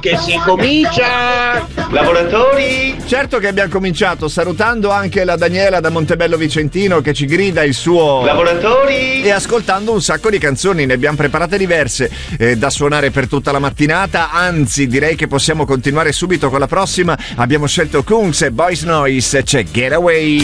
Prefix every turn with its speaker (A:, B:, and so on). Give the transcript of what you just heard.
A: che si comincia!
B: Lavoratori!
C: Certo che abbiamo cominciato, salutando anche la Daniela da Montebello Vicentino che ci grida il suo...
B: Lavoratori!
C: E ascoltando un sacco di canzoni, ne abbiamo preparate diverse da suonare per tutta la mattinata, anzi direi che possiamo continuare subito con la prossima. Abbiamo scelto Kungs e Boys Noise, c'è Getaway.